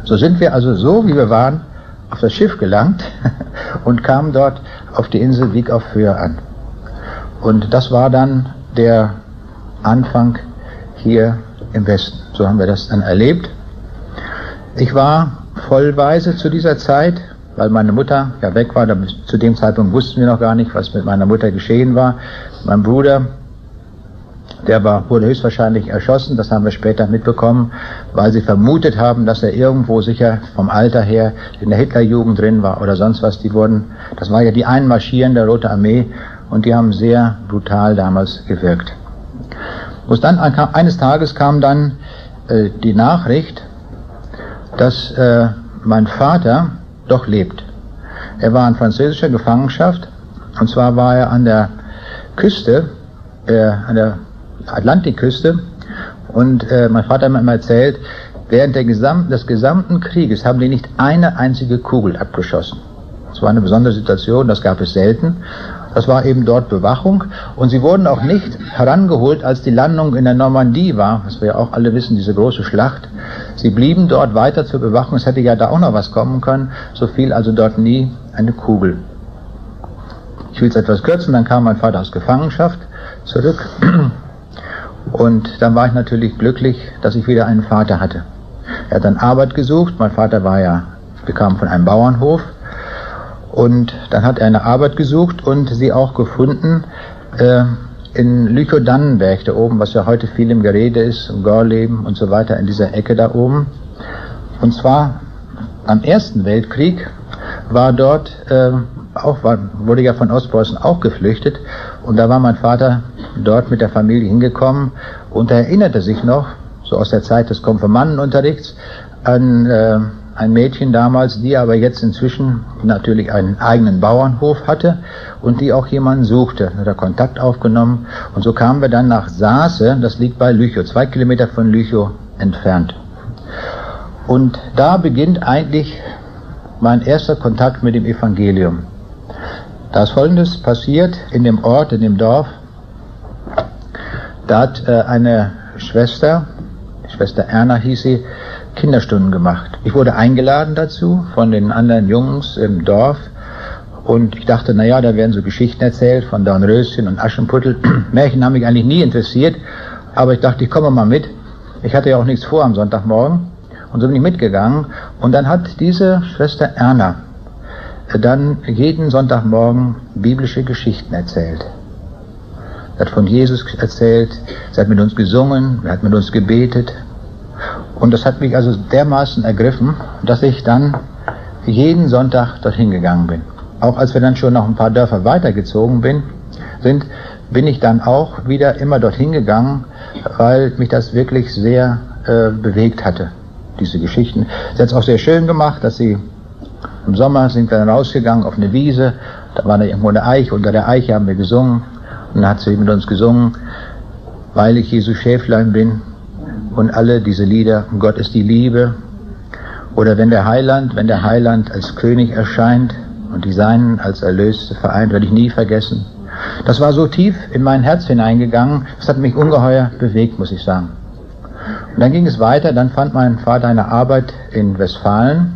So sind wir also so, wie wir waren, auf das Schiff gelangt und kamen dort auf die Insel Wiek auf Föhr an. Und das war dann der Anfang hier im Westen. So haben wir das dann erlebt. Ich war vollweise zu dieser Zeit, weil meine Mutter ja weg war. Zu dem Zeitpunkt wussten wir noch gar nicht, was mit meiner Mutter geschehen war. Mein Bruder, wurde höchstwahrscheinlich erschossen. Das haben wir später mitbekommen, weil sie vermutet haben, dass er irgendwo sicher vom Alter her in der Hitlerjugend drin war oder sonst was. Das war ja die einmarschierende Rote Armee und die haben sehr brutal damals gewirkt. Eines Tages kam dann die Nachricht, dass mein Vater doch lebt. Er war in französischer Gefangenschaft, und zwar war er an der Küste, an der Atlantikküste, und mein Vater hat mir immer erzählt, während des gesamten Krieges haben die nicht eine einzige Kugel abgeschossen. Das war eine besondere Situation, das gab es selten. Das war eben dort Bewachung, und sie wurden auch nicht herangeholt, als die Landung in der Normandie war, was wir ja auch alle wissen, diese große Schlacht. Sie blieben dort weiter zur Bewachung, es hätte ja da auch noch was kommen können, so fiel also dort nie eine Kugel. Ich will es etwas kürzen, dann kam mein Vater aus Gefangenschaft zurück, und dann war ich natürlich glücklich, dass ich wieder einen Vater hatte. Er hat dann Arbeit gesucht, mein Vater bekam von einem Bauernhof, und dann hat er eine Arbeit gesucht und sie auch gefunden in Lüchow-Dannenberg, da oben, was ja heute viel im Gerede ist, im Gorleben und so weiter, in dieser Ecke da oben. Und zwar am Ersten Weltkrieg war dort, wurde ja von Ostpreußen auch geflüchtet, und da war mein Vater dort mit der Familie hingekommen, und er erinnerte sich noch, so aus der Zeit des Konfirmandenunterrichts, an ein Mädchen damals, die aber jetzt inzwischen natürlich einen eigenen Bauernhof hatte und die auch jemanden suchte. Da hat er Kontakt aufgenommen, und so kamen wir dann nach Saase, das liegt bei Lüchow, 2 Kilometer von Lüchow entfernt. Und da beginnt eigentlich mein erster Kontakt mit dem Evangelium. Da ist Folgendes passiert in dem Ort, in dem Dorf. Da hat eine Schwester Erna hieß sie, Kinderstunden gemacht. Ich wurde eingeladen dazu von den anderen Jungs im Dorf, und ich dachte, naja, da werden so Geschichten erzählt von Dornröschen und Aschenputtel. Märchen haben mich eigentlich nie interessiert, aber ich dachte, ich komme mal mit. Ich hatte ja auch nichts vor am Sonntagmorgen, und so bin ich mitgegangen, und dann hat diese Schwester Erna dann jeden Sonntagmorgen biblische Geschichten erzählt. Sie hat von Jesus erzählt, sie hat mit uns gesungen, sie hat mit uns gebetet. Und das hat mich also dermaßen ergriffen, dass ich dann jeden Sonntag dorthin gegangen bin. Auch als wir dann schon noch ein paar Dörfer weitergezogen sind, bin ich dann auch wieder immer dorthin gegangen, weil mich das wirklich sehr bewegt hatte, diese Geschichten. Sie hat es auch sehr schön gemacht, dass sie im Sommer sind wir dann rausgegangen auf eine Wiese, da war da irgendwo eine Eiche, unter der Eiche haben wir gesungen, und dann hat sie mit uns gesungen, weil ich Jesu Schäflein bin. Und alle diese Lieder, Gott ist die Liebe, oder wenn der Heiland als König erscheint und die Seinen als Erlöste vereint, werde ich nie vergessen. Das war so tief in mein Herz hineingegangen, das hat mich ungeheuer bewegt, muss ich sagen. Und dann ging es weiter, dann fand mein Vater eine Arbeit in Westfalen,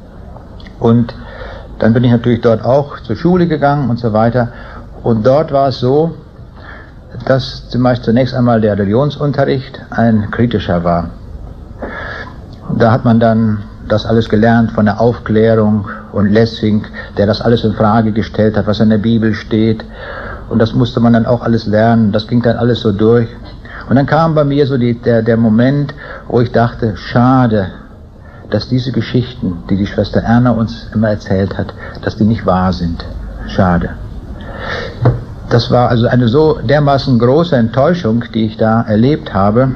und dann bin ich natürlich dort auch zur Schule gegangen und so weiter, und dort war es so, dass zunächst einmal der Religionsunterricht ein kritischer war. Da hat man dann das alles gelernt von der Aufklärung und Lessing, der das alles in Frage gestellt hat, was in der Bibel steht, und das musste man dann auch alles lernen, das ging dann alles so durch. Und dann kam bei mir so der Moment, wo ich dachte, schade, dass diese Geschichten, die die Schwester Erna uns immer erzählt hat, dass die nicht wahr sind. Schade. Das war also eine so dermaßen große Enttäuschung, die ich da erlebt habe,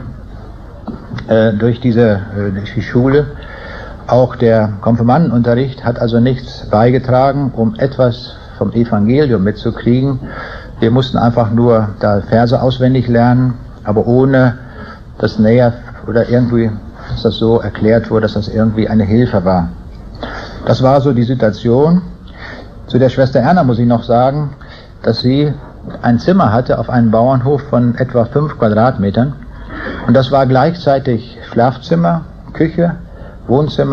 durch die Schule. Auch der Konfirmandenunterricht hat also nichts beigetragen, um etwas vom Evangelium mitzukriegen. Wir mussten einfach nur da Verse auswendig lernen, aber ohne das näher oder irgendwie, dass das so erklärt wurde, dass das irgendwie eine Hilfe war. Das war so die Situation. Zu der Schwester Erna muss ich noch sagen, dass sie ein Zimmer hatte auf einem Bauernhof von etwa 5 Quadratmetern. Und das war gleichzeitig Schlafzimmer, Küche, Wohnzimmer